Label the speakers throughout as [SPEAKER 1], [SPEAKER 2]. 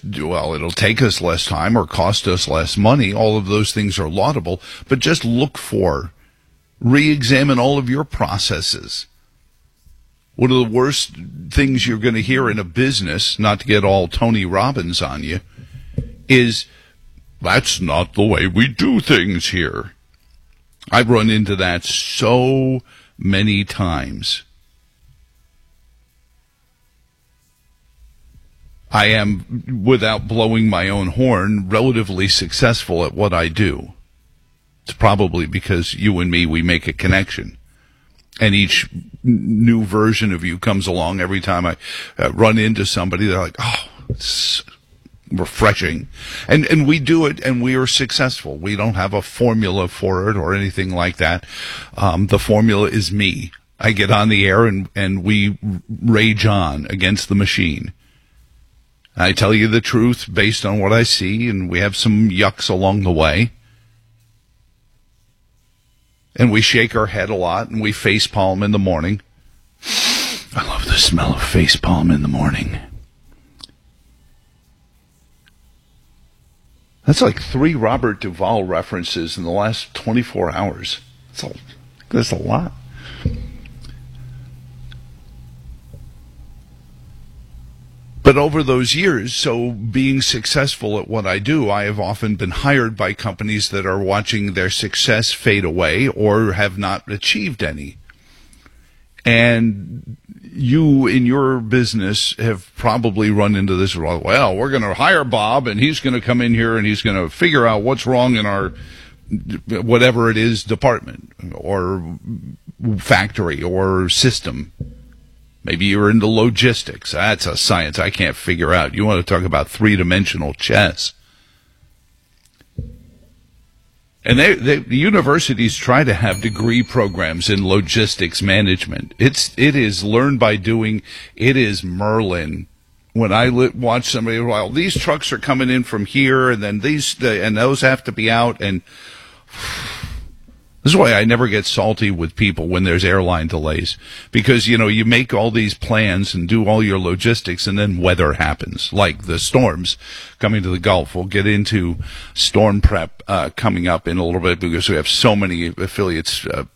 [SPEAKER 1] well, it'll take us less time or cost us less money. All of those things are laudable, but just re-examine all of your processes. One of the worst things you're going to hear in a business, not to get all Tony Robbins on you, is, that's not the way we do things here. I've run into that so many times. I am, without blowing my own horn, relatively successful at what I do. It's probably because you and me, we make a connection. And each new version of you comes along. Every time I run into somebody, they're like, oh, it's refreshing. And we do it, and we are successful. We don't have a formula for it or anything like that. The formula is me. I get on the air, and we rage on against the machine. I tell you the truth based on what I see, and we have some yucks along the way. And we shake our head a lot, and we facepalm in the morning. I love the smell of facepalm in the morning. That's like 3 Robert Duvall references in the last 24 hours. That's a lot. But over those years, so being successful at what I do, I have often been hired by companies that are watching their success fade away or have not achieved any. And you, in your business, have probably run into this, well, we're going to hire Bob, and he's going to come in here, and he's going to figure out what's wrong in our whatever it is department or factory or system. Maybe you're into logistics. That's a science I can't figure out. You want to talk about three-dimensional chess. And the universities try to have degree programs in logistics management. It is learn by doing. It is Merlin. When I watch somebody, well, these trucks are coming in from here, and then and those have to be out, and this is why I never get salty with people when there's airline delays, because, you make all these plans and do all your logistics, and then weather happens, like the storms coming to the Gulf. We'll get into storm prep coming up in a little bit, because we have so many affiliates, the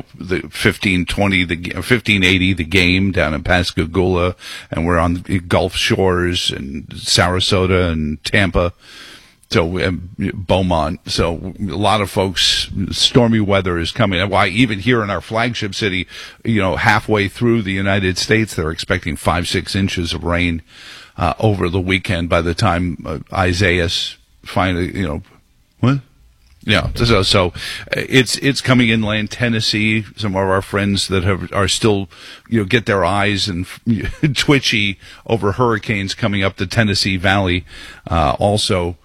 [SPEAKER 1] 1520, the 1580, the game down in Pascagoula, and we're on the Gulf Shores and Sarasota and Tampa. So, Beaumont. So, a lot of folks, stormy weather is coming. Why, even here in our flagship city, halfway through the United States, they're expecting 5-6 inches of rain, over the weekend by the time, Isaiah's finally, what? Yeah. So it's coming inland Tennessee. Some of our friends that are still, get their eyes and twitchy over hurricanes coming up the Tennessee Valley, also,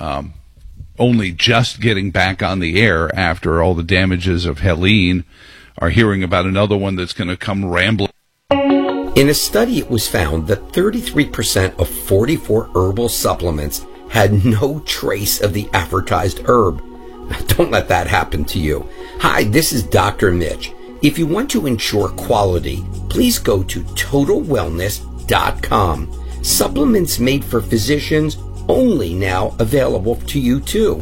[SPEAKER 1] only just getting back on the air after all the damages of Helene, are hearing about another one that's going to come rambling.
[SPEAKER 2] In a study, it was found that 33% of 44 herbal supplements had no trace of the advertised herb. Don't let that happen to you. Hi, this is Dr. Mitch. If you want to ensure quality, please go to TotalWellness.com. Supplements made for physicians, only now available to you too.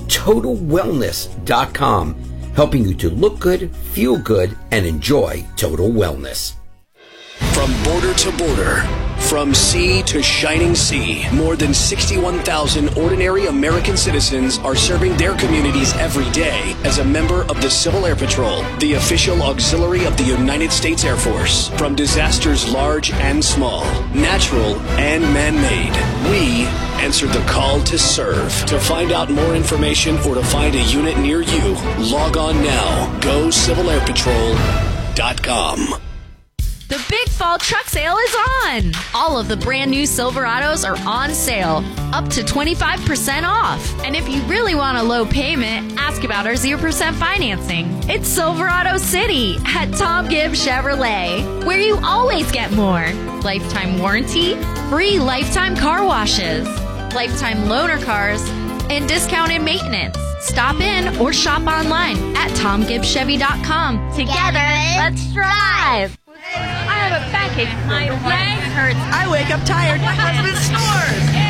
[SPEAKER 2] TotalWellness.com, helping you to look good, feel good, and enjoy total wellness.
[SPEAKER 3] From border to border, from sea to shining sea, more than 61,000 ordinary American citizens are serving their communities every day as a member of the Civil Air Patrol, the official auxiliary of the United States Air Force. From disasters large and small, natural and man-made, we answer the call to serve. To find out more information or to find a unit near you, log on now. GoCivilAirPatrol.com.
[SPEAKER 4] The Big Fall Truck Sale is on! All of the brand new Silverados are on sale, up to 25% off. And if you really want a low payment, ask about our 0% financing. It's Silverado City at Tom Gibbs Chevrolet, where you always get more. Lifetime warranty, free lifetime car washes, lifetime loaner cars, and discounted maintenance. Stop in or shop online at TomGibbsChevy.com. Together, let's drive!
[SPEAKER 5] I have a backache. My leg hurts. I wake up tired. My husband snores.